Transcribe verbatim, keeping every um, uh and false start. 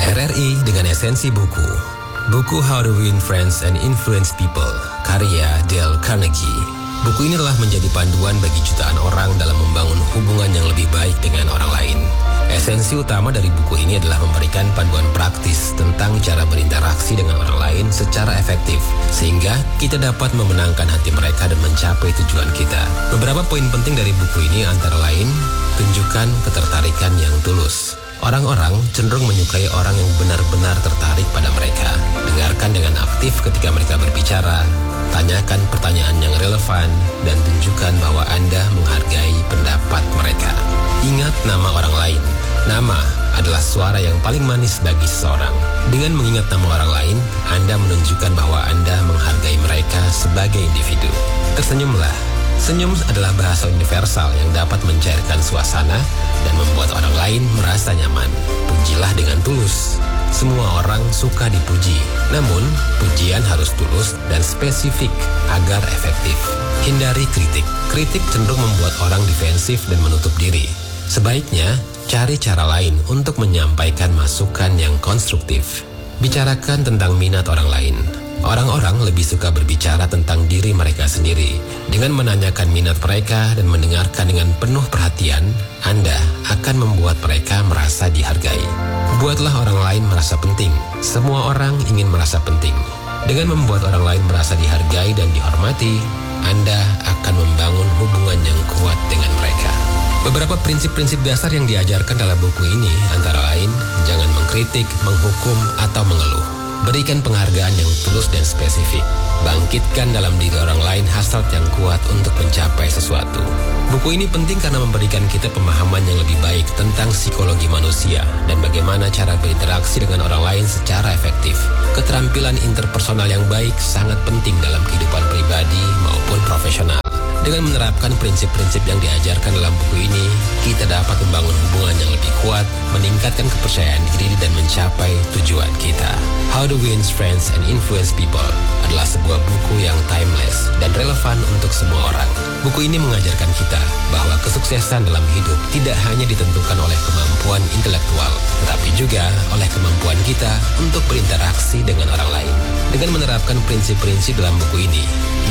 R R I dengan esensi buku. Buku How to Win Friends and Influence People, karya Dale Carnegie. Buku ini telah menjadi panduan bagi jutaan orang dalam membangun hubungan yang lebih baik dengan orang lain. Esensi utama dari buku ini adalah memberikan panduan praktis tentang cara berinteraksi dengan orang lain secara efektif, sehingga kita dapat memenangkan hati mereka dan mencapai tujuan kita. Beberapa poin penting dari buku ini antara lain, tunjukkan ketertarikan yang tulus. Orang-orang cenderung menyukai orang yang benar-benar tertarik pada mereka. Dengarkan dengan aktif ketika mereka berbicara. Tanyakan pertanyaan yang relevan dan tunjukkan bahwa Anda menghargai pendapat mereka. Ingat nama orang lain. Nama adalah suara yang paling manis bagi seseorang. Dengan mengingat nama orang lain, Anda menunjukkan bahwa Anda menghargai mereka sebagai individu. Tersenyumlah. Senyum adalah bahasa universal yang dapat mencairkan suasana dan membuat orang lain merasa nyaman. Pujilah dengan tulus. Semua orang suka dipuji, namun pujian harus tulus dan spesifik agar efektif. Hindari kritik. Kritik cenderung membuat orang defensif dan menutup diri. Sebaiknya, cari cara lain untuk menyampaikan masukan yang konstruktif. Bicarakan tentang minat orang lain. Orang-orang lebih suka berbicara tentang diri mereka sendiri. Dengan menanyakan minat mereka dan mendengarkan dengan penuh perhatian, Anda akan membuat mereka merasa dihargai. Buatlah orang lain merasa penting. Semua orang ingin merasa penting. Dengan membuat orang lain merasa dihargai dan dihormati, Anda akan membangun hubungan yang kuat dengan mereka. Beberapa prinsip-prinsip dasar yang diajarkan dalam buku ini antara lain, jangan mengkritik, menghukum, atau mengeluh. Berikan penghargaan yang tulus dan spesifik. Bangkitkan dalam diri orang lain hasrat yang kuat untuk mencapai sesuatu. Buku ini penting karena memberikan kita pemahaman yang lebih baik tentang psikologi manusia dan bagaimana cara berinteraksi dengan orang lain secara efektif. Keterampilan interpersonal yang baik sangat penting dalam kehidupan pribadi maupun profesional. Dengan menerapkan prinsip-prinsip yang diajarkan dalam buku ini, kita dapat membangun hubungan yang lebih kuat, meningkatkan kepercayaan diri dan mencapai tujuan kita. How to Win Friends and Influence People adalah sebuah buku yang timeless dan relevan untuk semua orang. Buku ini mengajarkan kita bahwa kesuksesan dalam hidup tidak hanya ditentukan oleh kemampuan intelektual, tetapi juga oleh kemampuan kita untuk berinteraksi dengan orang lain. Dengan menerapkan prinsip-prinsip dalam buku ini,